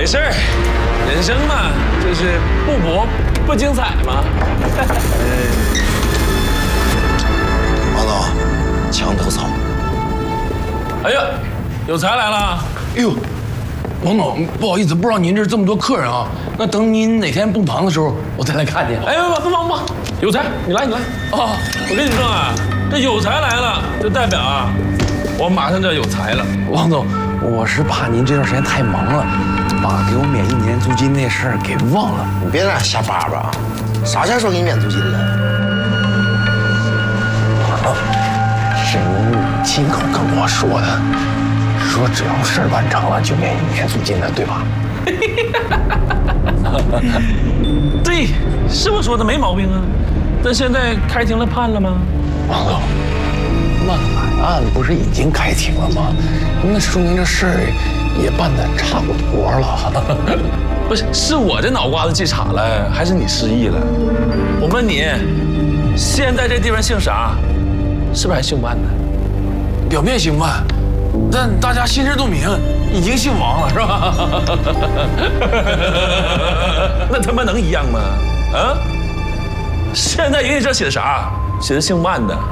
没事儿，人生嘛，就是不搏不精彩嘛。 王总，墙头草。 哎呀，有才来了！ 哎呦，王总，不好意思，不知道您这儿这么多客人啊。那等您哪天不忙的时候，我再来看您。 哎，不忙，有才，你来。哦，我跟你说啊，这有才来了，就代表啊，我马上就要有才了。 王总，我是怕您这段时间太忙了，把给我免1年租金那事儿给忘了。 你别在那瞎叭叭，啥前说给你免租金了？ 是您亲口跟我说的，说只要事儿办成了就免1年租金的，对吧？ 对，是我说的没毛病啊。但现在开庭了，判了吗？ 王总，漫海案不是已经开庭了吗？那说明这事儿也办得差不多了。 不是，是我这脑瓜子记岔了，还是你失忆了？我问你，现在这地方姓啥？是不是还姓万呢？ 表面姓万，但大家心知肚明，已经姓王了，是吧？ 那他妈能一样吗？啊！现在营业证写的啥？写的姓万的。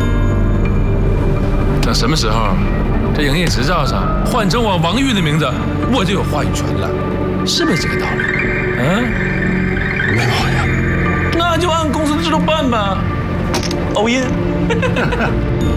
等什么时候，这营业执照上换成我王玉的名字，我就有话语权了，是不是这个道理？嗯， 没毛病。 那就按公司的制度办吧。all in。